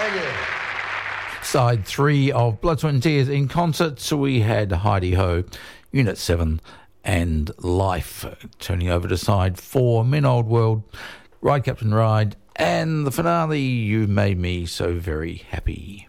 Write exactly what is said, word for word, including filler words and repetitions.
Thank you. Side three of Blood, Sweat and Tears in concert. So we had Heidi Ho, Unit seven and Life. Turning over to side four, Men Old World, Ride Captain Ride, and the finale, You Made Me So Very Happy.